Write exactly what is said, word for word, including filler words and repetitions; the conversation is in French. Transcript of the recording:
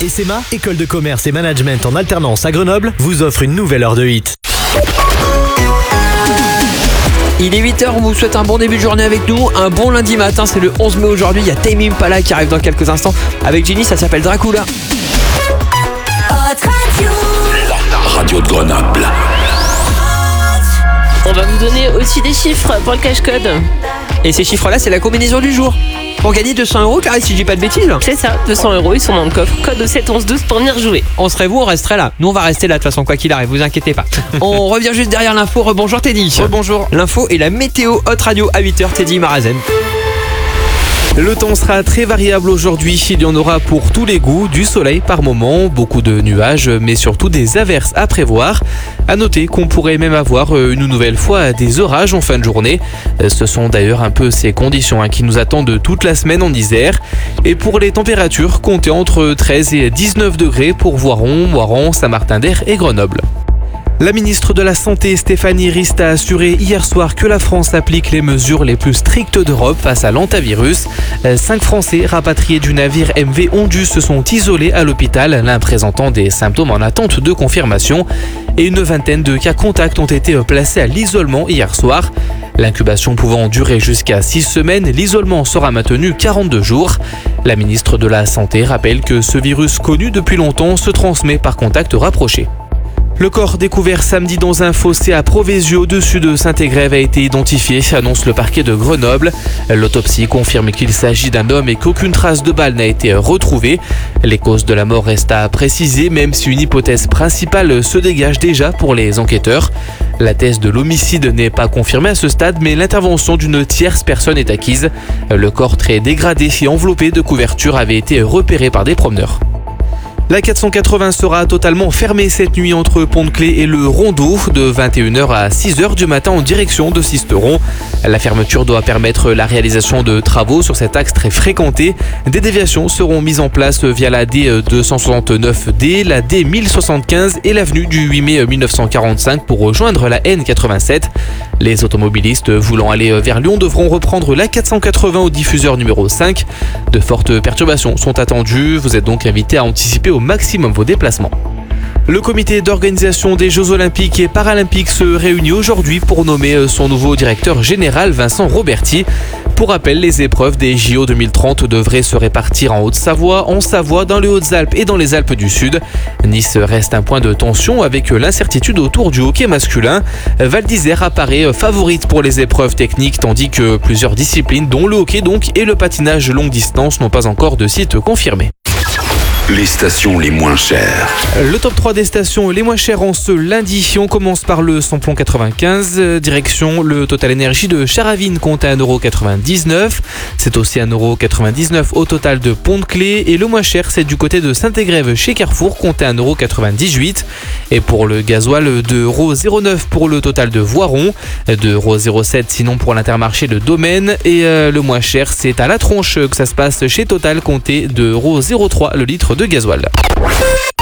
E S E M A, école de commerce et management en alternance à Grenoble, vous offre une nouvelle heure de hit. Il est huit heures, on vous souhaite un bon début de journée avec nous, un bon lundi matin, c'est le onze mai aujourd'hui, il y a Tame Impala qui arrive dans quelques instants avec Jenny, ça s'appelle Dracula. La radio de Grenoble. On va vous donner aussi des chiffres pour le cache-code. Et ces chiffres-là, c'est la combinaison du jour. Pour gagner deux cents euros, Clarisse, si je dis pas de bêtises. C'est ça, deux cents euros, ils sont dans le coffre. Code au sept onze douze pour venir jouer. On serait vous, on resterait là. Nous, on va rester là, de toute façon, quoi qu'il arrive, vous inquiétez pas. On revient juste derrière l'info. Rebonjour Teddy. Rebonjour. L'info et la météo Hot Radio à huit heures, Teddy Marazen. Le temps sera très variable aujourd'hui, il y en aura pour tous les goûts, du soleil par moment, beaucoup de nuages, mais surtout des averses à prévoir. À noter qu'on pourrait même avoir une nouvelle fois des orages en fin de journée. Ce sont d'ailleurs un peu ces conditions qui nous attendent toute la semaine en Isère. Et pour les températures, comptez entre treize et dix-neuf degrés pour Voiron, Moiran, Saint-Martin-d'Air et Grenoble. La ministre de la Santé, Stéphanie Rist, a assuré hier soir que la France applique les mesures les plus strictes d'Europe face à l'hantavirus. Cinq Français rapatriés du navire M V Ondu se sont isolés à l'hôpital, l'un présentant des symptômes en attente de confirmation. Et une vingtaine de cas contacts ont été placés à l'isolement hier soir. L'incubation pouvant durer jusqu'à six semaines, l'isolement sera maintenu quarante-deux jours. La ministre de la Santé rappelle que ce virus connu depuis longtemps se transmet par contact rapproché. Le corps découvert samedi dans un fossé à Provésio au-dessus de Saint-Égrève a été identifié, annonce le parquet de Grenoble. L'autopsie confirme qu'il s'agit d'un homme et qu'aucune trace de balle n'a été retrouvée. Les causes de la mort restent à préciser, même si une hypothèse principale se dégage déjà pour les enquêteurs. La thèse de l'homicide n'est pas confirmée à ce stade, mais l'intervention d'une tierce personne est acquise. Le corps très dégradé et enveloppé de couverture avait été repéré par des promeneurs. La quatre cent quatre-vingts sera totalement fermée cette nuit entre Pont-de-Clé et le Rondeau de vingt et une heures à six heures du matin en direction de Sisteron. La fermeture doit permettre la réalisation de travaux sur cet axe très fréquenté. Des déviations seront mises en place via la D deux cent soixante-neuf D, la D mille soixante-quinze et l'avenue du huit mai mille neuf cent quarante-cinq pour rejoindre la N quatre-vingt-sept. Les automobilistes voulant aller vers Lyon devront reprendre la quatre cent quatre-vingts au diffuseur numéro cinq. De fortes perturbations sont attendues. Vous êtes donc invité à anticiper au maximum vos déplacements. Le comité d'organisation des Jeux Olympiques et Paralympiques se réunit aujourd'hui pour nommer son nouveau directeur général Vincent Roberti. Pour rappel, les épreuves des J O deux mille trente devraient se répartir en Haute-Savoie, en Savoie, dans les Hautes-Alpes et dans les Alpes du Sud. Nice reste un point de tension avec l'incertitude autour du hockey masculin. Val d'Isère apparaît favorite pour les épreuves techniques, tandis que plusieurs disciplines, dont le hockey donc et le patinage longue distance, n'ont pas encore de site confirmé. Les stations les moins chères. Le top trois des stations les moins chères en ce lundi. On commence par le samplon quatre-vingt-quinze, direction le Total Énergie de Charavine, compte à un euro quatre-vingt-dix-neuf. C'est aussi un euro quatre-vingt-dix-neuf au total de Pont-de-Clé. Et le moins cher, c'est du côté de Saint-Égrève chez Carrefour, compte à un euro quatre-vingt-dix-huit. Et pour le gasoil, deux euros zéro neuf pour le total de Voiron, deux euros zéro sept sinon pour l'Intermarché de Domaine. Et euh, le moins cher, c'est à la tronche que ça se passe chez Total, compté deux euros zéro trois le litre de gasoil.